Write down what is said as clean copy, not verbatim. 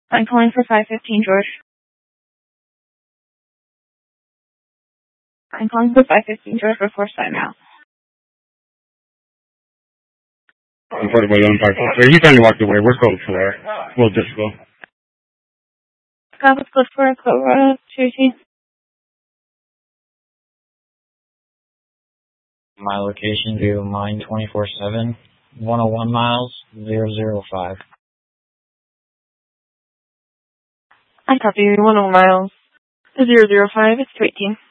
I'm calling for 515 George. I'm calling for 515 George before sign out. Unfortunately, don't talk. He finally walked away. We're close to there. We'll just go. Let's go for a Cobra 218. My location, view mine 24/7, 101 miles, 005. I copy 101 miles, 005, it's 218.